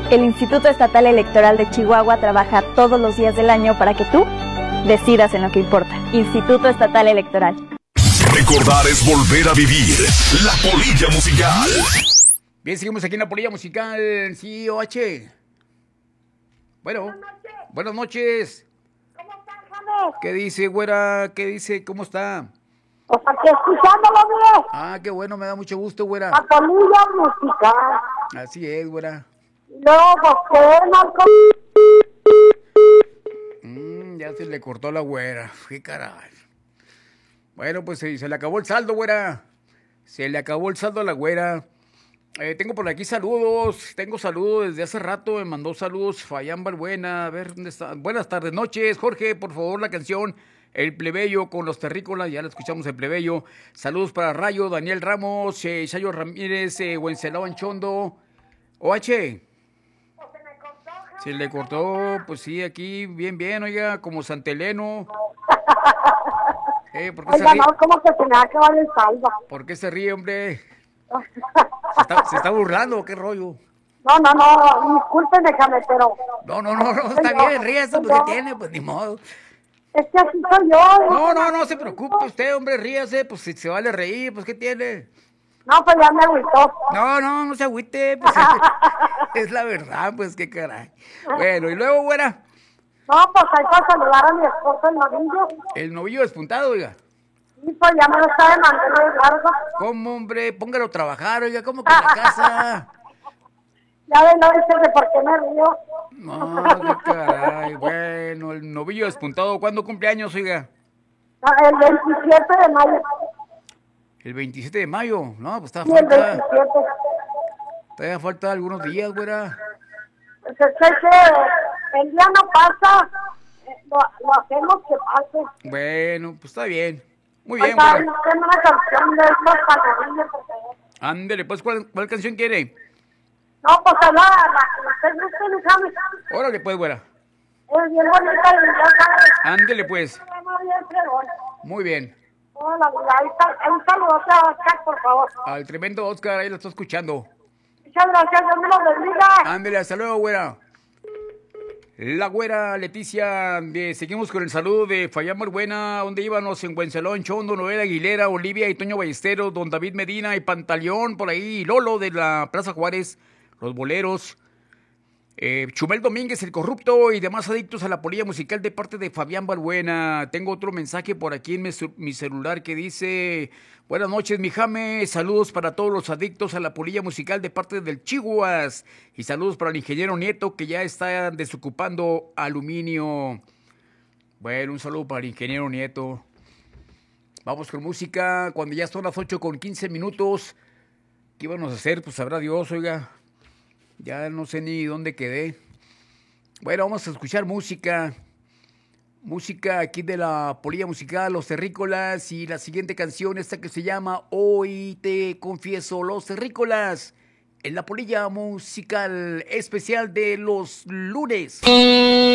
El Instituto Estatal Electoral de Chihuahua trabaja todos los días del año para que tú decidas en lo que importa. Instituto Estatal Electoral. Recordar es volver a vivir la polilla musical. Bien, seguimos aquí en la polilla musical. Sí, OH. Bueno, buenas noches. ¿Cómo estás, James? ¿Qué dice, güera? ¿Qué dice? ¿Cómo está? Pues aquí escuchándolo bien. Ah, qué bueno, me da mucho gusto, güera. La polilla musical. Así es, güera. No, pues qué, Marco. Ya se le cortó la güera. Qué caray. Bueno, pues se le acabó el saldo, güera. Se le acabó el saldo a la güera. Tengo por aquí saludos. Tengo saludos desde hace rato. Me mandó saludos Fayán Balbuena. A ver, ¿dónde está? Buenas tardes, noches. Jorge, por favor, la canción El Plebeyo con los Terrícolas. Ya la escuchamos, El Plebeyo. Saludos para Rayo, Daniel Ramos, Chayo Ramírez, Wenceslao Anchondo. OH. Se le cortó, pues sí, aquí, bien, oiga, como Santeleno. ¿Por qué se Oiga, ríe? no, como que se me va a acabar el saldo. ¿Por qué se ríe, hombre? ¿Se está burlando? ¿Qué rollo? No, disculpen, déjame, pero... No, está bien, ríase, pues ¿qué tiene? Pues ni modo. Es que así soy yo. No se preocupe usted, hombre, ríase, pues si se vale reír, pues ¿qué tiene? No, pues ya me agüitó. No se agüite, pues es la verdad, pues qué caray. Bueno, y luego, güera. No, pues hay para saludar a mi esposo, el novillo. El novillo despuntado, oiga. Sí, pues ya me lo está demandando de largo. ¿Cómo, hombre? Póngalo a trabajar, oiga, ¿cómo que en la casa? Ya de no dice de por qué me río. No, qué caray. Bueno, el novillo despuntado, ¿cuándo cumple años, oiga? El 27 de mayo. El 27 de mayo. No, pues Sí, el 27. Todavía falta algunos días, güera. Pues es que el día no pasa, lo hacemos que pase. Bueno, pues está bien. Muy bien, Oiga, güera. busquen una canción de estos panaderos, por favor. Ándele, pues, ¿cuál canción quiere? No, pues la que usted guste, mi James. Órale, pues, güera. Es bien bonita y ya sabes. Ándele, pues. Bien fregón. Muy bien. Hola, ahí está, un saludote a Oscar, por favor. Al tremendo Oscar, ahí lo está escuchando. Muchas gracias, Dios me lo bendiga. Ándele, hasta luego, güera. La güera Leticia, seguimos con el saludo de Fayán Balbuena, donde íbamos en Wenceslao Anchondo, Noel Aguilera, Olivia y Toño Ballesteros, don David Medina y Pantaleón, por ahí, Lolo de la Plaza Juárez, los boleros, Chumel Domínguez, el corrupto y demás adictos a la polilla musical de parte de Fabián Balbuena. Tengo otro mensaje por aquí en mi celular que dice: buenas noches, mi Jame, saludos para todos los adictos a la polilla musical de parte del Chihuas y saludos para el ingeniero Nieto que ya está desocupando aluminio. Bueno, un saludo para el ingeniero Nieto. Vamos con música cuando ya son las 8:15. ¿Qué íbamos a hacer? Pues sabrá Dios, oiga. Ya no sé ni dónde quedé. Bueno, vamos a escuchar música. Música aquí de la polilla musical, Los Terrícolas. Y la siguiente canción, esta que se llama Hoy te confieso, Los Terrícolas. En la polilla musical especial de los lunes.